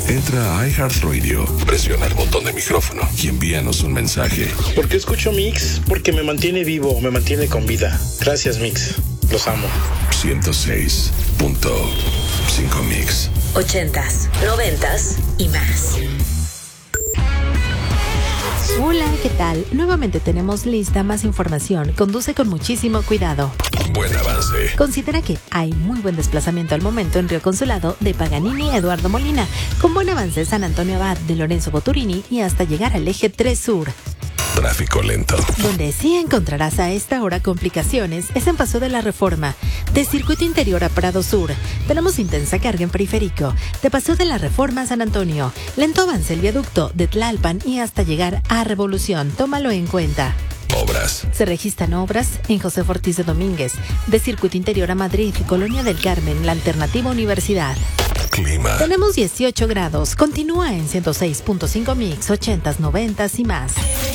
Entra a iHeartRadio, presiona el botón de micrófono y envíanos un mensaje. ¿Por qué escucho Mix? Porque me mantiene vivo, me mantiene con vida. Gracias, Mix. Los amo. 106.5 Mix. 80s, 90s y más. Hola, ¿qué tal? Nuevamente tenemos lista más información. Conduce con muchísimo cuidado. Buen avance. Considera que hay muy buen desplazamiento al momento en Río Consulado de Paganini Eduardo Molina, con buen avance San Antonio Abad de Lorenzo Boturini y hasta llegar al eje 3 Sur. Tráfico lento. Donde sí encontrarás a esta hora complicaciones es en Paso de la Reforma, de Circuito Interior a Prado Sur. Tenemos intensa carga en Periférico, de Paso de la Reforma a San Antonio. Lento avance el viaducto de Tlalpan y hasta llegar a Revolución. Tómalo en cuenta. Obras. Se registran obras en José Ortiz de Domínguez, de Circuito Interior a Madrid, Colonia del Carmen, la Alternativa Universidad. Clima. Tenemos 18 grados. Continúa en 106.5 Mix, 80s, 90s y más.